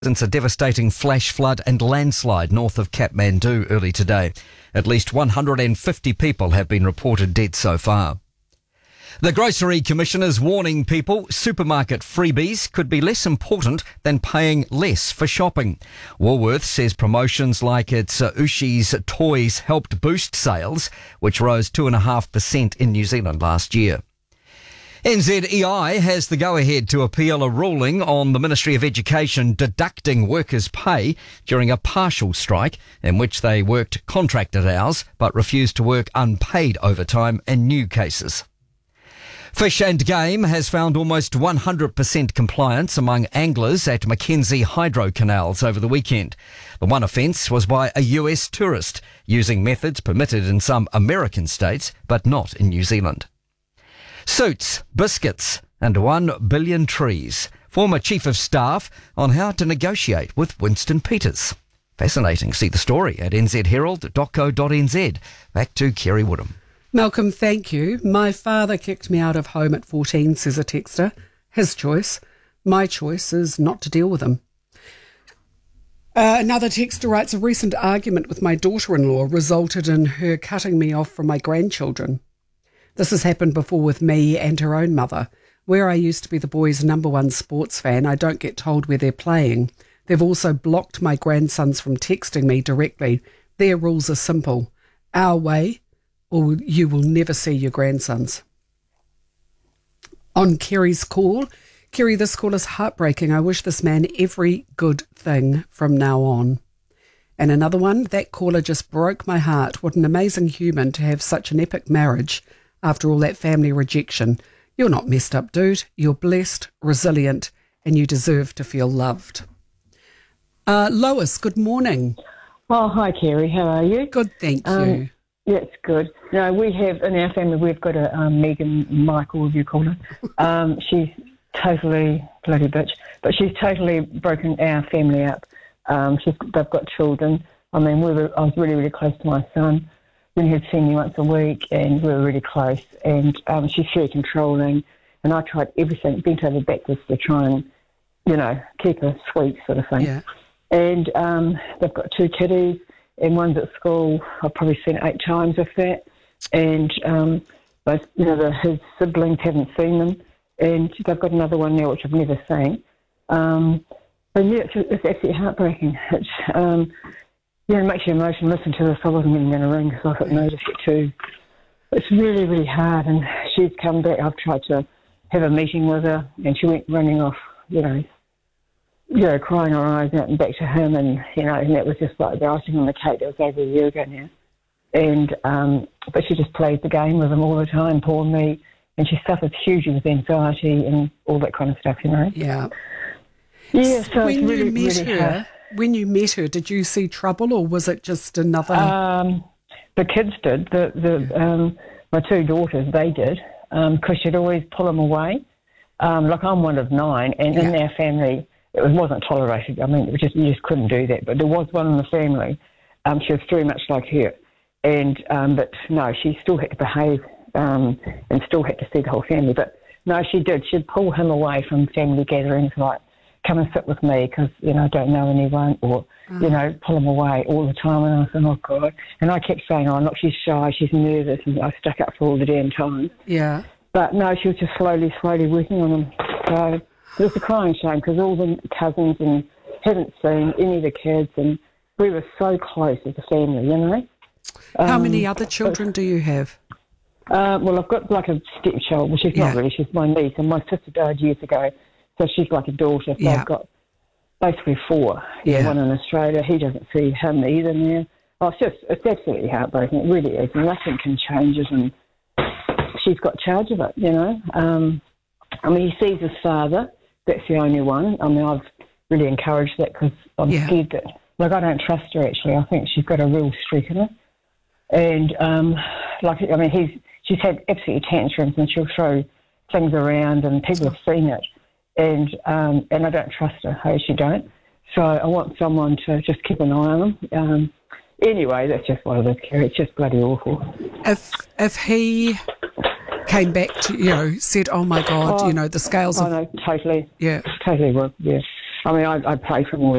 Since a devastating flash flood and landslide north of Kathmandu early today. At least 150 people have been reported dead so far. The Grocery Commission is warning people supermarket freebies could be less important than paying less for shopping. Woolworths says promotions like its Ushi's Toys helped boost sales, which rose 2.5% in New Zealand last year. NZEI has the go-ahead to appeal a ruling on the Ministry of Education deducting workers' pay during a partial strike in which they worked contracted hours but refused to work unpaid overtime in new cases. Fish and Game has found almost 100% compliance among anglers at Mackenzie Hydro Canals over the weekend. The one offence was by a US tourist using methods permitted in some American states but not in New Zealand. Suits, biscuits and 1 billion trees. Former Chief of Staff on how to negotiate with Winston Peters. Fascinating. See the story at nzherald.co.nz. Back to Kerry Woodham. Malcolm, thank you. My father kicked me out of home at 14, says a texter. His choice. My choice is not to deal with him. Another texter writes, a recent argument with my daughter-in-law resulted in her cutting me off from my grandchildren. This has happened before with me and her own mother. Where I used to be the boys' number one sports fan, I don't get told where they're playing. They've also blocked my grandsons from texting me directly. Their rules are simple. Our way, or you will never see your grandsons. On Kerry's call, Kerry, this call is heartbreaking. I wish this man every good thing from now on. And another one, that caller just broke my heart. What an amazing human to have such an epic marriage after all that family rejection. You're not messed up, dude. You're blessed, resilient, and you deserve to feel loved. Lois, good morning. Oh, hi, Kerry. How are you? Good, thank you. Yeah, it's good. No, we have, in our family, we've got a Megan Michael, if you call her. She's totally, bloody bitch, but she's totally broken our family up. They've got children. I mean, I was really, really close to my son. When he'd see me once a week, and we were really close. And she's very controlling, and I tried everything, bent over backwards to try and, keep her sweet, sort of thing. Yeah. And they've got 2 kiddies, and one's at school. I've probably seen 8 times, if that. And his siblings haven't seen them, and they've got another one now which I've never seen. And yeah, it's absolutely heartbreaking. It makes you emotional. Listen to this. I wasn't even going to ring because I got noticed it too. It's really, really hard. And she's come back. I've tried to have a meeting with her, and she went running off, crying her eyes out and back to him. And, and that was just like the icing on the cake. That was over a year ago now. And, but she just plays the game with him all the time, poor me. And she suffers hugely with anxiety and all that kind of stuff, Yeah. Yeah, so when it's really, you met really her, hard. When you met her, did you see trouble, or was it just another? The kids did. My 2 daughters, they did, because she'd always pull them away. Like I'm one of 9, and in our family, it wasn't tolerated. I mean, you just couldn't do that. But there was one in the family. She was very much like her, and but no, she still had to behave and still had to see the whole family. But no, she did. She'd pull him away from family gatherings, like, come and sit with me because, I don't know anyone, or, pull them away all the time. And I said, oh, God. And I kept saying, oh, look, she's shy, she's nervous, and I stuck up for all the damn time. Yeah. But no, she was just slowly working on them. So it was a crying shame because all the cousins and hadn't seen any of the kids, and we were so close as a family, How many other children do you have? Well, I've got like a stepchild. Well, she's not really, she's my niece, and my sister died years ago. So she's like a daughter. So I've got basically 4. One in Australia. He doesn't see him either now. Oh, it's absolutely heartbreaking. It really is. Nothing can change it, and she's got charge of it, I mean, he sees his father. That's the only one. I mean, I've really encouraged that because I'm scared that, I don't trust her, actually. I think she's got a real streak in her. And, she's had absolutely tantrums, and she'll throw things around, and people have seen it. And I don't trust her. I actually don't. So I want someone to just keep an eye on them. Anyway, that's just what it is, Kerry. It's just bloody awful. If he came back to, said, oh, my God, the scales I know, totally. Yeah. Totally would, yeah. I mean, I pray for him all